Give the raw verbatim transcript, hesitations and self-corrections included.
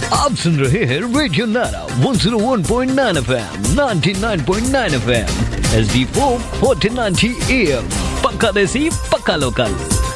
आप सुन रहे हैं रेडियो नारा one zero one point nine FM, ninety nine point nine FM, H D four fourteen ninety am, पक्का देसी पक्का लोकल।